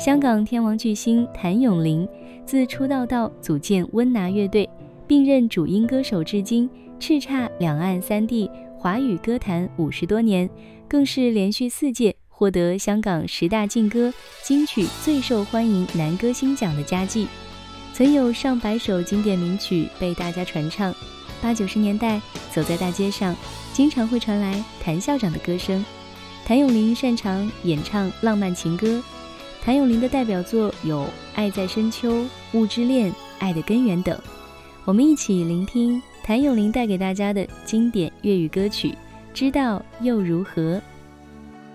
香港天王巨星谭咏麟自出道到组建温拿乐队，并任主音歌手至今，叱咤两岸三地华语歌坛50多年，更是连续4届获得香港10大劲歌金曲最受欢迎男歌星奖的佳绩，曾有上百首经典名曲被大家传唱。80、90年代走在大街上，经常会传来谭校长的歌声。谭咏麟擅长演唱浪漫情歌，谭咏麟的代表作有《爱在深秋》《雾之恋》《爱的根源》等。我们一起聆听谭咏麟带给大家的经典粤语歌曲《知道又如何》。